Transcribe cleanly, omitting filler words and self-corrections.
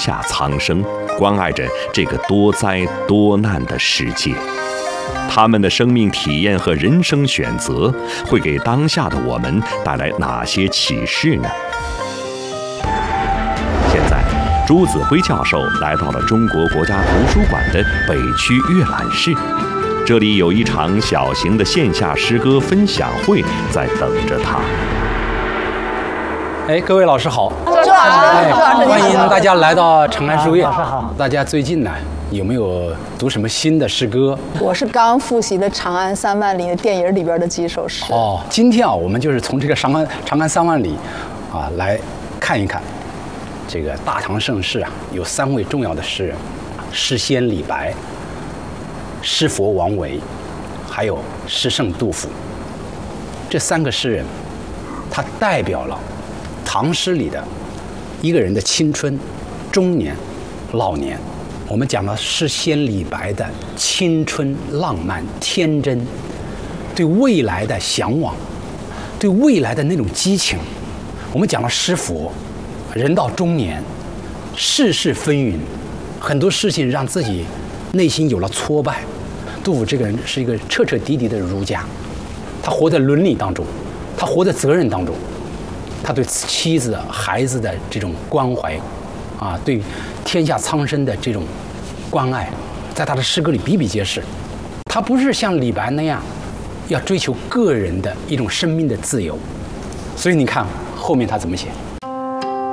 下苍生，关爱着这个多灾多难的世界。他们的生命体验和人生选择会给当下的我们带来哪些启示呢？现在，朱子辉教授来到了中国国家图书馆的北区阅览室，这里有一场小型的线下诗歌分享会在等着他。 各位老师好， 朱老师， 欢迎大家来到长安书院。 老师好。 大家最近呢有没有读什么新的诗歌？ 我是刚复习的《长安三万里》的电影里边的几首诗。 今天我们就是从这个长安三万里来看一看这个大唐盛世有3位重要的诗人：诗仙李白、诗佛王维，还有诗圣杜甫。这3个诗人，他代表了唐诗里的一个人的青春、中年、老年。我们讲了诗仙李白的青春、浪漫、天真，对未来的向往，对未来的那种激情。我们讲了诗佛，人到中年，世事纷纭，很多事情让自己内心有了挫败。杜甫这个人是一个彻彻底底的儒家，他活在伦理当中，他活在责任当中。他对妻子、孩子的这种关怀，对天下苍生的这种关爱，在他的诗歌里比比皆是。他不是像李白那样要追求个人的一种生命的自由，所以你看后面他怎么写：